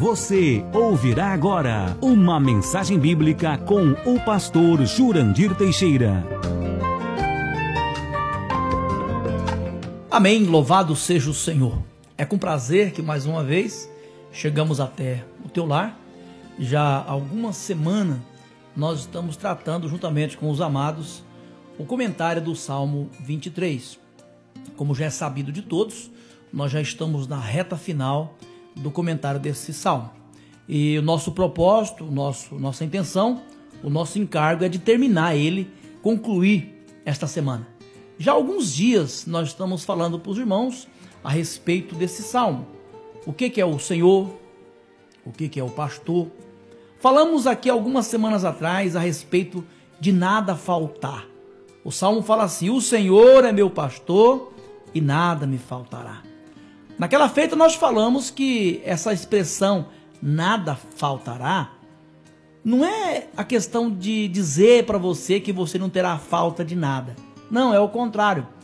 Você ouvirá agora uma mensagem bíblica com o pastor Jurandir Teixeira. Amém, louvado seja o Senhor. É com prazer que mais uma vez chegamos até o teu lar. Já há algumas semanas nós estamos tratando juntamente com os amados o comentário do Salmo 23. Como já é sabido de todos, nós já estamos na reta final do comentário desse salmo. E o nosso propósito, nossa intenção, o nosso encargo é de terminar ele, concluir esta semana. Já há alguns dias nós estamos falando para os irmãos a respeito desse salmo. O que é o Senhor? O que é o pastor? Falamos aqui algumas semanas atrás a respeito de nada faltar. O salmo fala assim: o Senhor é meu pastor e nada me faltará. Naquela feita nós falamos que essa expressão nada faltará não é a questão de dizer para você que você não terá falta de nada. Não, é o contrário.